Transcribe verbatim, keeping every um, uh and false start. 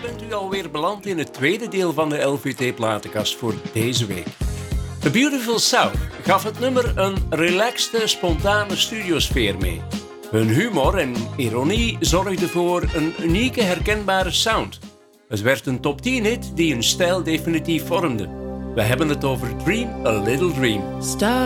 bent u alweer beland in het tweede deel van de L V T-platenkast voor deze week. The Beautiful South gaf het nummer een relaxte, spontane studiosfeer mee. Hun humor en ironie zorgden voor een unieke, herkenbare sound. Het werd een top tien hit die hun stijl definitief vormde. We hebben het over Dream a Little Dream. Star